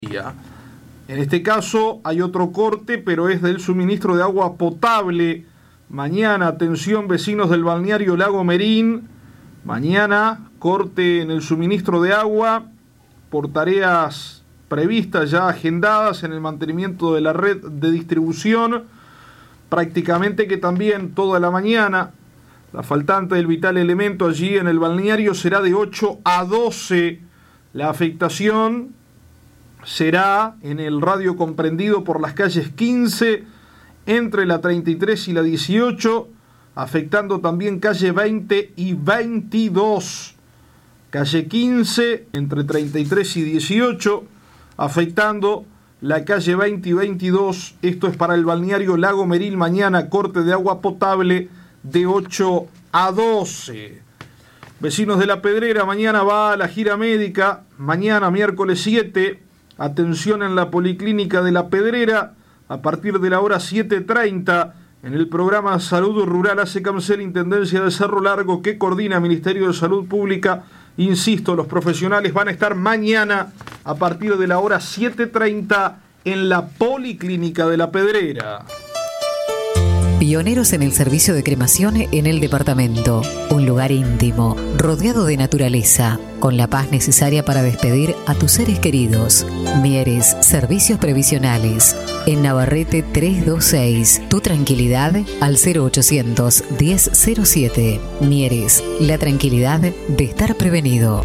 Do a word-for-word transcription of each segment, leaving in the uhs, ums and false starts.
En este caso hay otro corte, pero es del suministro de agua potable. Mañana, atención vecinos del balneario Lago Merín, mañana corte en el suministro de agua por tareas previstas ya agendadas en el mantenimiento de la red de distribución, prácticamente que también toda la mañana. La faltante del vital elemento allí en el balneario será de ocho a doce. La afectación será en el radio comprendido por las calles quince, entre la treinta y tres y la dieciocho, afectando también calle veinte y veintidós. Calle quince, entre treinta y tres y dieciocho, afectando la calle veinte y veintidós. Esto es para el balneario Lago Merín. Mañana corte de agua potable de ocho a doce. Vecinos de La Pedrera, mañana va a la gira médica. Mañana, miércoles siete, atención en la Policlínica de La Pedrera, a partir de la hora siete treinta, en el programa Salud Rural ACECAMCEL, Intendencia de Cerro Largo, que coordina Ministerio de Salud Pública. Insisto, los profesionales van a estar mañana a partir de la hora siete treinta en la Policlínica de La Pedrera. Pioneros en el servicio de cremación en el departamento. Un lugar íntimo, rodeado de naturaleza, con la paz necesaria para despedir a tus seres queridos. Mieres, servicios previsionales. En Navarrete trescientos veintiséis. Tu tranquilidad al cero ochocientos diez cero siete. Mieres, la tranquilidad de estar prevenido.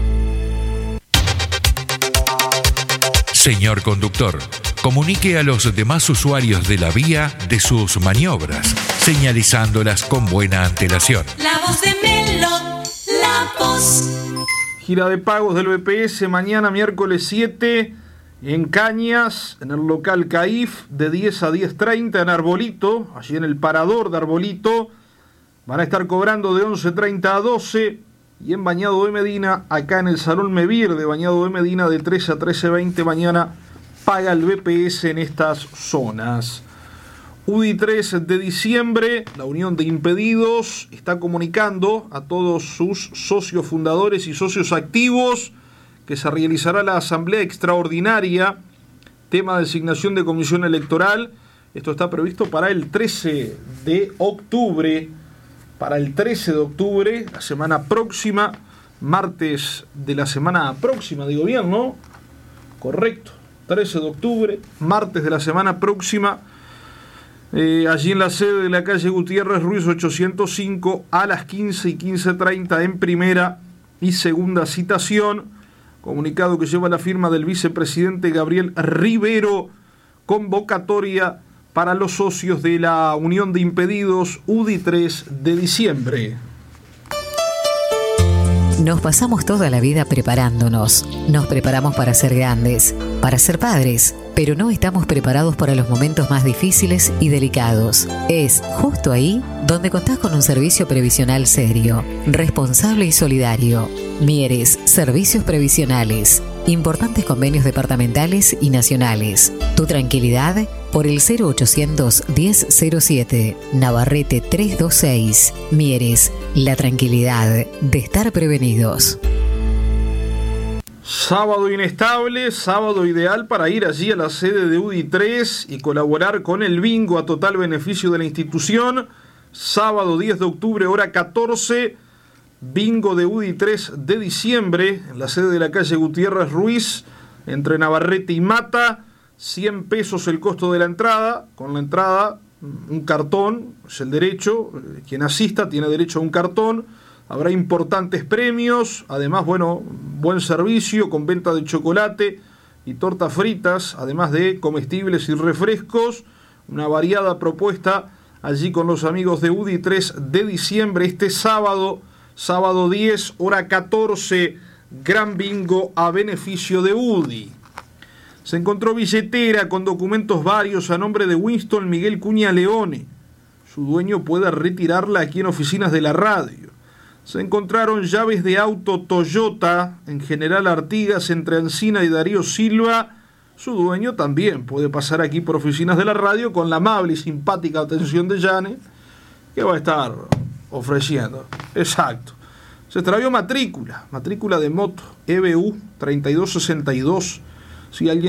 Señor conductor, comunique a los demás usuarios de la vía de sus maniobras, señalizándolas con buena antelación. La voz de Melo, la voz. Gira de pagos del B P S mañana miércoles siete en Cañas, en el local CAIF, de diez a diez treinta en Arbolito, allí en el parador de Arbolito. Van a estar cobrando de once treinta a doce. Y en Bañado de Medina, acá en el Salón Mevir de Bañado de Medina, de trece a trece veinte mañana, paga el B P S en estas zonas. U D I tres de diciembre, la Unión de Impedidos está comunicando a todos sus socios fundadores y socios activos que se realizará la asamblea extraordinaria, tema de designación de comisión electoral. Esto está previsto para el trece de octubre. Para el trece de octubre, la semana próxima, martes de la semana próxima, digo bien, ¿no? Correcto, trece de octubre, martes de la semana próxima, eh, allí en la sede de la calle Gutiérrez Ruiz ochocientos cinco, a las quince y quince treinta en primera y segunda citación. Comunicado que lleva la firma del vicepresidente Gabriel Rivero, convocatoria para los socios de la Unión de Impedidos U D I tres de diciembre. Nos pasamos toda la vida preparándonos. Nos preparamos para ser grandes, para ser padres, pero no estamos preparados para los momentos más difíciles y delicados. Es justo ahí donde contás con un servicio previsional serio, responsable y solidario. Mieres, servicios previsionales. Importantes convenios departamentales y nacionales. Tu tranquilidad por el cero ochocientos diez cero siete. Navarrete trescientos veintiséis. Mieres, la tranquilidad de estar prevenidos. Sábado inestable, sábado ideal para ir allí a la sede de U D I tres y colaborar con el bingo a total beneficio de la institución. Sábado diez de octubre, hora catorce. Bingo de U D I tres de diciembre, en la sede de la calle Gutiérrez Ruiz, entre Navarrete y Mata. cien pesos el costo de la entrada. Con la entrada, un cartón, es el derecho. Quien asista tiene derecho a un cartón. Habrá importantes premios. Además, bueno, buen servicio con venta de chocolate y tortas fritas, además de comestibles y refrescos. Una variada propuesta allí con los amigos de U D I tres de diciembre, este sábado. Sábado diez, hora catorce, gran bingo a beneficio de U D I. Se encontró billetera con documentos varios a nombre de Winston Miguel Cuña Leone. Su dueño puede retirarla aquí en oficinas de la radio. Se encontraron llaves de auto Toyota en General Artigas entre Encina y Darío Silva. Su dueño también puede pasar aquí por oficinas de la radio con la amable y simpática atención de Yane, que va a estar ofreciendo. Exacto. Se extravió matrícula, matrícula de moto, E B U treinta y dos sesenta y dos. Si alguien